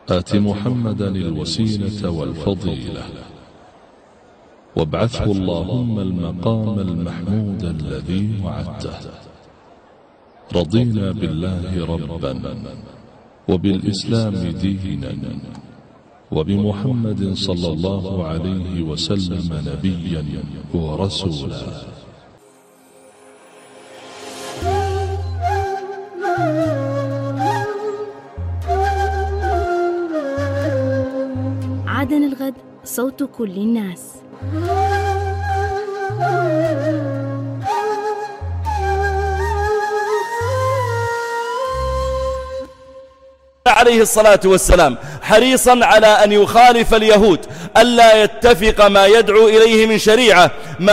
آت محمدا الوسيلة والفضيلة وابعثه اللهم المقام المحمود الذي وعدته. رضينا بالله ربا وبالإسلام دينا وبمحمد صلى الله عليه وسلم نبيا ورسولا. عدن الغد، صوت كل الناس. عليه الصلاة والسلام حريصا على أن يخالف اليهود ألا يتفق ما يدعو إليه من شريعة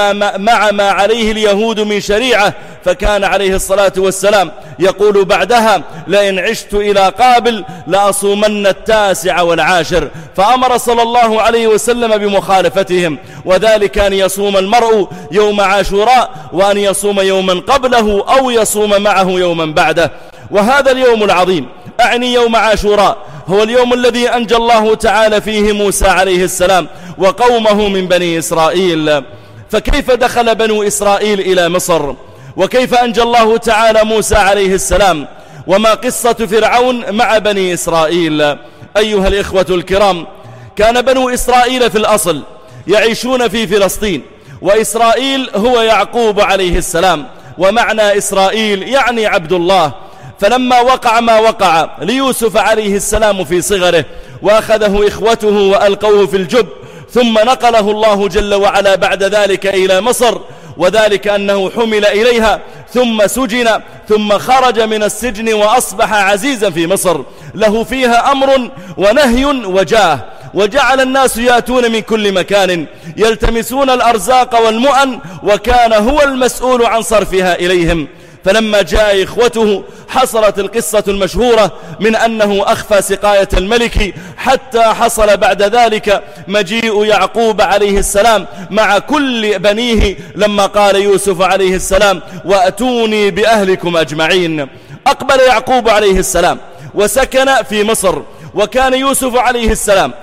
مع ما عليه اليهود من شريعة، فكان عليه الصلاة والسلام يقول بعدها: لئن عشت إلى قابل لأصومن 9 و10، فأمر صلى الله عليه وسلم بمخالفتهم، وذلك أن يصوم المرء يوم عاشوراء، وأن يصوم يوما قبله أو يصوم معه يوما بعده. وهذا اليوم العظيم، أعني يوم عاشوراء، هو اليوم الذي أنجى الله تعالى فيه موسى عليه السلام وقومه من بني إسرائيل. فكيف دخل بنو إسرائيل إلى مصر؟ وكيف أنجى الله تعالى موسى عليه السلام؟ وما قصة فرعون مع بني إسرائيل؟ أيها الإخوة الكرام، كان بنو إسرائيل في الأصل يعيشون في فلسطين، وإسرائيل هو يعقوب عليه السلام، ومعنى إسرائيل يعني عبد الله. فلما وقع ما وقع ليوسف عليه السلام في صغره، وأخذه إخوته وألقوه في الجب، ثم نقله الله جل وعلا بعد ذلك إلى مصر، وذلك أنه حمل إليها ثم سجن، ثم خرج من السجن وأصبح عزيزا في مصر، له فيها أمر ونهي وجاه، وجعل الناس يأتون من كل مكان يلتمسون الأرزاق والمؤن، وكان هو المسؤول عن صرفها إليهم. فلما جاء إخوته حصلت القصة المشهورة من أنه أخفى سقاية الملك، حتى حصل بعد ذلك مجيء يعقوب عليه السلام مع كل بنيه، لما قال يوسف عليه السلام: وأتوني بأهلكم أجمعين. أقبل يعقوب عليه السلام وسكن في مصر، وكان يوسف عليه السلام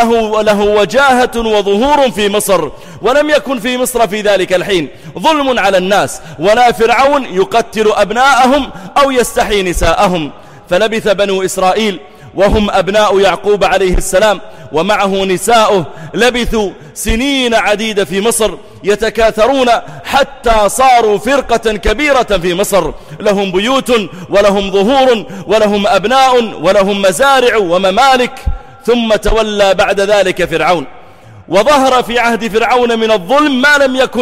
له وجاهة وظهور في مصر، ولم يكن في مصر في ذلك الحين ظلم على الناس، ولا فرعون يقتل أبناءهم أو يستحيي نساءهم. فلبث بنو إسرائيل وهم أبناء يعقوب عليه السلام ومعه نساؤه، لبثوا سنين عديدة في مصر يتكاثرون، حتى صاروا فرقة كبيرة في مصر، لهم بيوت ولهم ظهور ولهم أبناء ولهم مزارع وممالك. ثم تولى بعد ذلك فرعون، وظهر في عهد فرعون من الظلم ما لم يكن